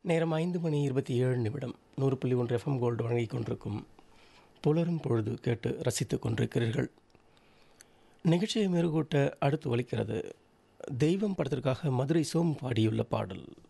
நேரம் 5:27 100.1 FM gold வழங்கிக் கொண்டிருக்கும் புலரும் பொழுது கேட்டு ரசித்துக் கொண்டிருக்கிறீர்கள். நிகழ்ச்சியை மெருகூட்ட அடுத்து ஒலிக்கிறது தெய்வம் படத்திற்காக மதுரை சோமு பாடியுள்ள பாடல்.